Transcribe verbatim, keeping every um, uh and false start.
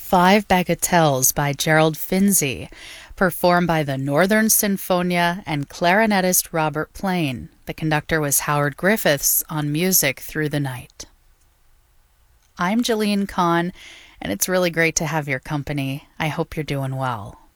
Five Bagatelles by Gerald Finzi, performed by the Northern Sinfonia and clarinetist Robert Plain. The conductor was Howard Griffiths on Music Through the Night. I'm Jalene Kahn, and it's really great to have your company. I hope you're doing well.